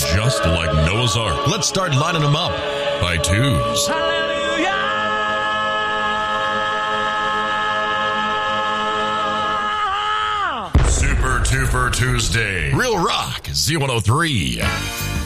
Just like Noah's Ark. Let's start lining them up by twos. Super Tuesday. Real Rock Z103.